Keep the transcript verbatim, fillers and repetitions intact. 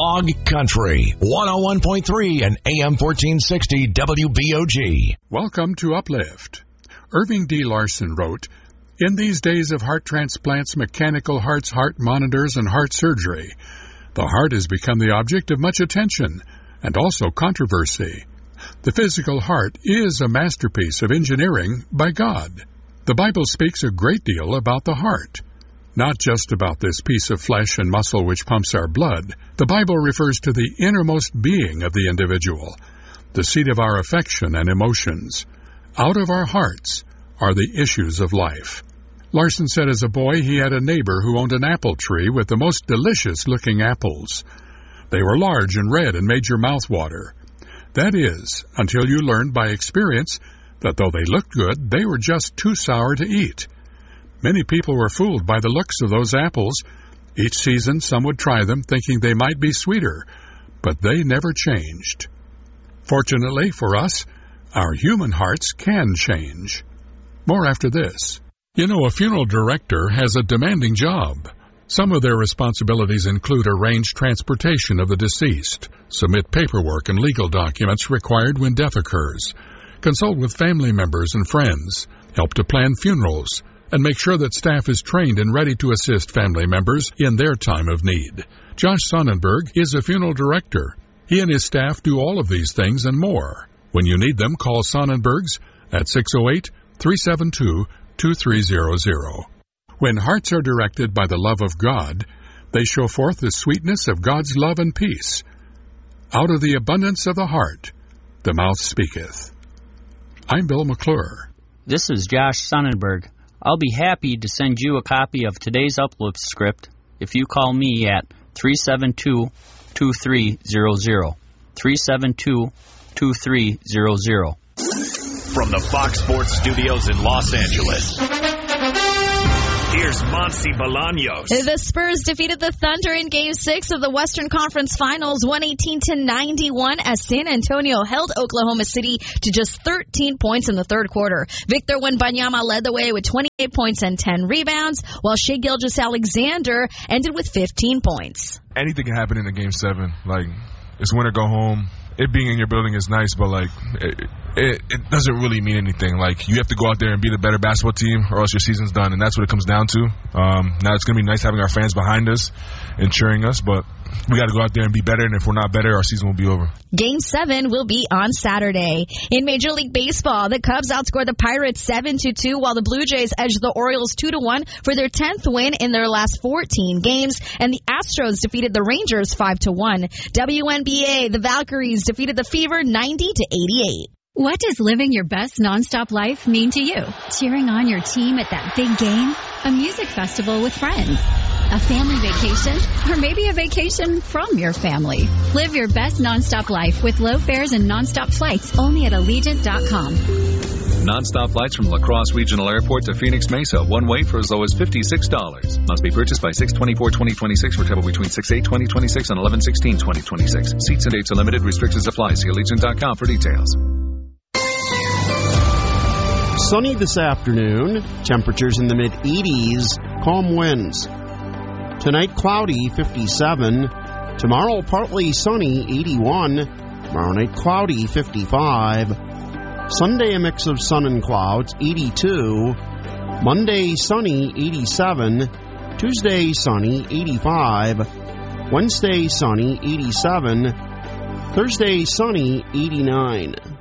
Dog Country, one oh one point three and A M fourteen sixty W B O G. Welcome to Uplift. Irving D. Larson wrote, "In these days of heart transplants, mechanical hearts, heart monitors, and heart surgery, the heart has become the object of much attention and also controversy. The physical heart is a masterpiece of engineering by God. The Bible speaks a great deal about the heart. Not just about this piece of flesh and muscle which pumps our blood. The Bible refers to the innermost being of the individual, the seat of our affection and emotions. Out of our hearts are the issues of life." Larson said as a boy he had a neighbor who owned an apple tree with the most delicious-looking apples. They were large and red and made your mouth water. That is, until you learned by experience that though they looked good, they were just too sour to eat. Many people were fooled by the looks of those apples. Each season some would try them, thinking they might be sweeter, but they never changed. Fortunately for us, our human hearts can change. More after this. You know, a funeral director has a demanding job. Some of their responsibilities include arrange transportation of the deceased, submit paperwork and legal documents required when death occurs, consult with family members and friends, help to plan funerals, and make sure that staff is trained and ready to assist family members in their time of need. Josh Sonnenberg is a funeral director. He and his staff do all of these things and more. When you need them, call Sonnenbergs at six oh eight, three seven two, two three zero zero. When hearts are directed by the love of God, they show forth the sweetness of God's love and peace. Out of the abundance of the heart, the mouth speaketh. I'm Bill McClure. This is Josh Sonnenberg. I'll be happy to send you a copy of today's Uplift script if you call me at three seven two, two three zero zero. three seven two, two three zero zero. From the Fox Sports Studios in Los Angeles, here's Monty Bolaños. The Spurs defeated the Thunder in Game six of the Western Conference Finals, one eighteen to ninety-one, as San Antonio held Oklahoma City to just thirteen points in the third quarter. Victor Wembanyama led the way with twenty-eight points and ten rebounds, while Shai Gilgeous-Alexander ended with fifteen points. Anything can happen in a Game seven. Like, it's win or go home. It being in your building is nice, but, like, it, it, it doesn't really mean anything. Like, you have to go out there and be the better basketball team or else your season's done, and that's what it comes down to. Um, now, it's going to be nice having our fans behind us and cheering us, but we got to go out there and be better, and if we're not better, our season will be over. Game seven will be on Saturday. In Major League Baseball, the Cubs outscored the Pirates seven to two, while the Blue Jays edged the Orioles two to one for their tenth win in their last fourteen games, and the Astros defeated the Rangers five to one. W N B A, the Valkyries defeated the Fever ninety to eighty-eight. What does living your best nonstop life mean to you? Cheering on your team at that big game? A music festival with friends? A family vacation? Or maybe a vacation from your family? Live your best nonstop life with low fares and nonstop flights only at Allegiant dot com. Nonstop flights from La Crosse Regional Airport to Phoenix Mesa, one way for as low as fifty-six dollars. Must be purchased by six twenty-four twenty twenty-six for travel between six eight twenty twenty-six and eleven sixteen twenty twenty-six. Seats and dates are limited. Restrictions apply. See Allegiant dot com for details. Sunny this afternoon. Temperatures in the mid-eighties. Calm winds. Tonight, cloudy, fifty-seven. Tomorrow, partly sunny, eighty-one. Tomorrow night, cloudy, fifty-five. Sunday, a mix of sun and clouds, eighty-two. Monday, sunny, eighty-seven. Tuesday, sunny, eighty-five. Wednesday, sunny, eighty-seven. Thursday, sunny, eighty-nine.